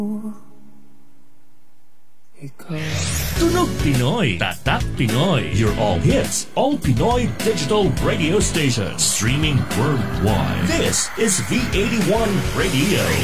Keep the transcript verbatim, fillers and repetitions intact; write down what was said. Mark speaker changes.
Speaker 1: Tunog Pinoy, Tatak Pinoy. Your all hits, all Pinoy digital radio station. Streaming worldwide. This is V eighty-one Radio.